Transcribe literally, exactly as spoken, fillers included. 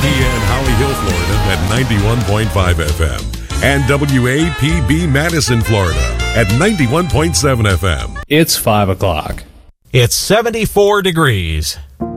P N Holly Hill, Florida at ninety-one point five F M. And W A P B Madison, Florida at ninety-one point seven F M. It's five o'clock. It's seventy-four degrees.